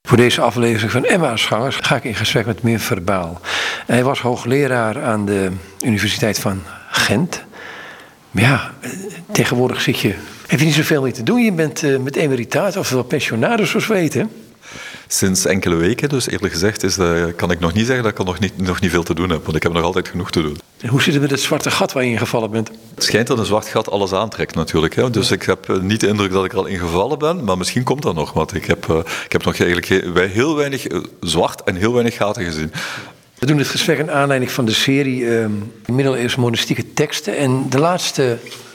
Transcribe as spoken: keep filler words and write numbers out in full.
Voor deze aflevering van Emmausgangers ga ik in gesprek met Mir Verbaal. Hij was hoogleraar aan de Universiteit van Gent. Maar ja, tegenwoordig zit je, heb je niet zoveel meer te doen. Je bent uh, met emeritaat, oftewel pensionaris, zoals we weten. Sinds enkele weken, dus eerlijk gezegd, is dat, kan ik nog niet zeggen dat ik nog niet, nog niet veel te doen heb. Want ik heb nog altijd genoeg te doen. En hoe zit het met het zwarte gat waar je in gevallen bent? Het schijnt dat een zwart gat alles aantrekt natuurlijk. Hè. Dus ik heb niet de indruk dat ik er al in gevallen ben. Maar misschien komt dat nog. Want ik heb, uh, ik heb nog eigenlijk heel weinig zwart en heel weinig gaten gezien. We doen dit gesprek in aanleiding van de serie uh, middeleeuwse monastieke teksten. En de laatste